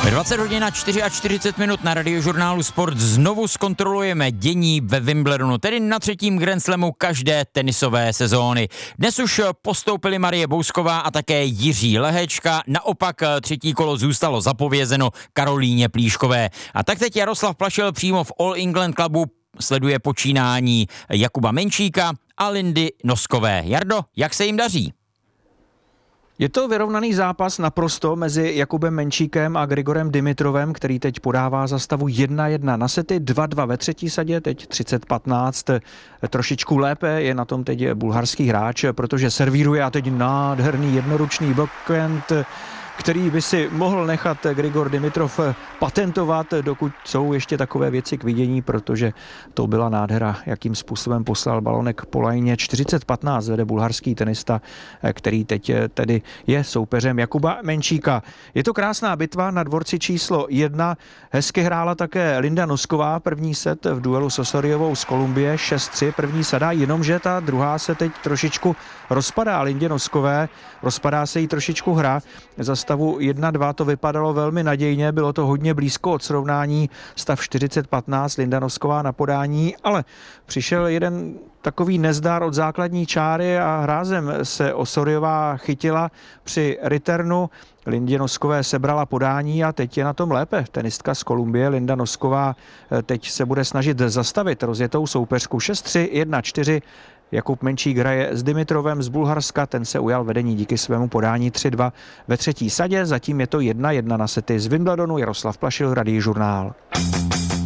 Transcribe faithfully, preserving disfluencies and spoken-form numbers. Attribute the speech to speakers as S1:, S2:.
S1: dvacet hodin a čtyřicet čtyři minut na Radiožurnálu Sport znovu zkontrolujeme dění ve Wimbledonu, tedy na třetím Grand Slamu každé tenisové sezóny. Dnes už postoupili Marie Bousková a také Jiří Lehečka, naopak třetí kolo zůstalo zapovězeno Karolíně Plíškové. A tak teď Jaroslav Plašil přímo v All England Clubu sleduje počínání Jakuba Menčíka a Lindy Noskové. Jardo, jak se jim daří?
S2: Je to vyrovnaný zápas naprosto mezi Jakubem Menčíkem a Grigorem Dimitrovem, který teď podává za stavu jedna jedna na sety, dva dva ve třetí sadě, teď třicet patnáct. Trošičku lépe je na tom teď bulharský hráč, protože servíruje a teď nádherný jednoručný backhand, který by si mohl nechat Grigor Dimitrov patentovat, dokud jsou ještě takové věci k vidění, protože to byla nádhera, jakým způsobem poslal balonek po lajně. čtyřicet patnáct vede bulharský tenista, který teď tedy je soupeřem Jakuba Menčíka. Je to krásná bitva na dvorci číslo jedna. Hezky hrála také Linda Nosková, první set v duelu s Osoriovou z Kolumbie, šest tři, první sada, jenomže ta druhá se teď trošičku rozpadá Lindě Noskové, rozpadá se jí trošičku hra. Za stavu jedna dva to vypadalo velmi nadějně, bylo to hodně blízko od srovnání, stav čtyřicet patnáct, Linda Nosková na podání, ale přišel jeden takový nezdar od základní čáry a hrázem se Osoriová chytila při returnu. Lindě Noskové sebrala podání a teď je na tom lépe. Tenistka z Kolumbie Linda Nosková teď se bude snažit zastavit rozjetou soupeřku šest tři, jedna čtyři. Jakub Menčík hraje s Dimitrovem z Bulharska, ten se ujal vedení díky svému podání tři dva ve třetí sadě, zatím je to jedna jedna na sety z Wimbledonu. Jaroslav Plašil, Radiožurnál.